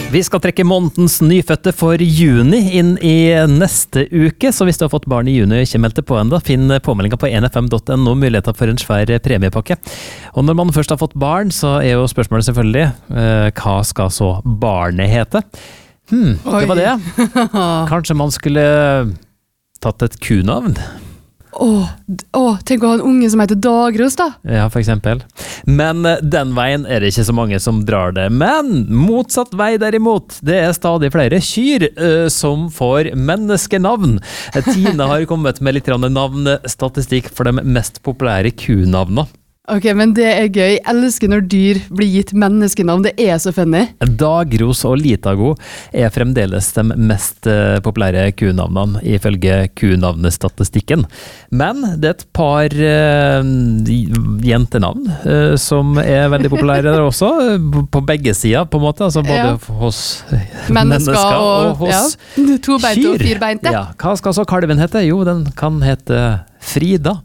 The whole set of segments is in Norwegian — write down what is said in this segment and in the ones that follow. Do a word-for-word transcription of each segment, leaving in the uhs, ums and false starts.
Vi skal trekke månedens nyfødte for juni inn i neste uke, så hvis du har fått barn i juni og ikke meldt det på enda, finn påmeldinga på n f m punktum n o muligheter for en svær premiepakke. Og når man først har fått barn, så er jo spørsmålet selvfølgelig, eh, hva skal så barnet hete? Hmm, det var det. Kanskje man skulle tatt et kunavn? Åh, åh, tenk å ha en unge som heter Dagros da. Ja, for eksempel. Men den veien er det ikke så mange som drar det. Men motsatt vei derimot, det er stadig flere kyr uh, som får menneskenavn. Tina har kommet med litt navnestatistikk for de mest populære kunavnene. Ok, men det er gøy. Jeg elsker når dyr blir gitt menneskenavn. Det er så funny. Dagros og Litago er fremdeles de mest uh, populære kunavnene ifølge kunavnestatistikken. Men det er et par uh, jentenavn uh, som er veldig populære der også, på begge sider på en måte, altså både ja. hos mennesker, mennesker og, og hos ja. tobeinte og firbeinte. Ja. Hva skal så kalven hete? Jo, den kan hete Frida.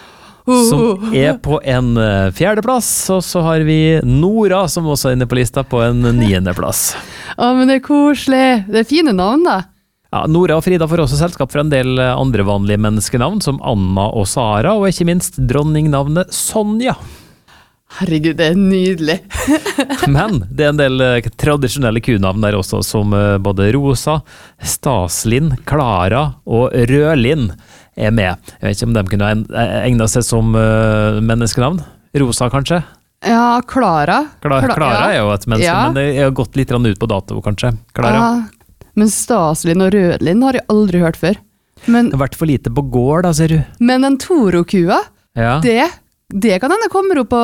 Som er på en fjerdeplass, og så har vi Nora som også er inne på lista på en niendeplass. Å, men det er koselig. Det er fine navn da. Ja, Nora og Frida får også selskap for en del andre vanlige menneskenavn, som Anna og Sara, og ikke minst dronningnavnet Sonja. Herregud, det er nydelig. Men det er en del tradisjonelle kunavn der også, som både Rosa, Staslin, Klara og Rødlin er med. Jeg vet ikke om de kunne egnet seg som uh, menneskenavn. Rosa, kanskje? Ja, Klara. Klara, Klara ja. er jo et menneske, ja. men det er gått litt ut på dato, kanskje. Klara. Ja, men Staslin og Rødlin har jeg aldri hørt før. Men, det har vært for lite på gård, da, ser du. Men en Toro-kua, ja. det, det kan hende kommer opp på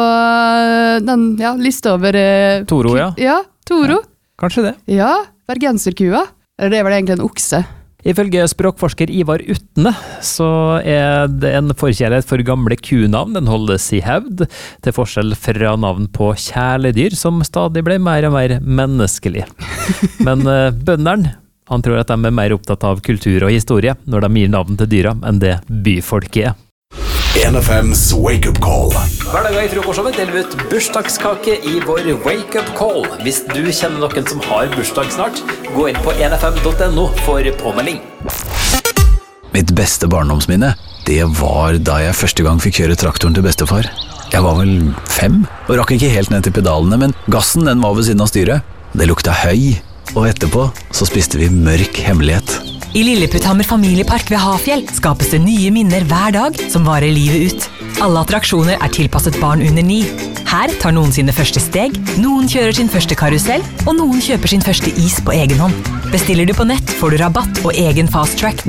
den ja, lista over... Uh, Toro, ja. Ja, Toro. Ja, kanskje det. Ja, bergenserkua. Eller det var det egentlig en okse. Ifølge språkforsker Ivar Utne så er det en forkjærlighet for gamle kunavn. Den holdes i hevd, til forskjell fra navn på kjæledyr, som stadig ble mer og mer menneskelig. Men uh, bønderen, han tror at de er mer opptatt av kultur og historie når de gir navn til dyra enn det byfolket er. N F M's Wake Up Call. Hver dag i frokostshowet deler vi ut bursdagskake i vår Wake Up Call. Hvis du kjenner noen som har bursdag snart, gå inn på n f m punktum n o for påmelding. Mitt beste barndomsminne, det var da jeg første gang fikk kjøre traktoren til bestefar. Jeg var vel fem, og rakk ikke helt ned til pedalene, men gassen den var ved siden av styret. Det lukta høy, og etterpå så spiste vi mørk hemmelighet. I Lilleputthammer familiepark ved Hafjell skapes det nye minner hver dag som varer livet ut. Alle attraksjoner er tilpasset barn under ni. Her tar noen sine første steg, noen kjører sin første karusell, og noen kjøper sin første is på egen hånd. Bestiller du på nett, får du rabatt og egen fast track når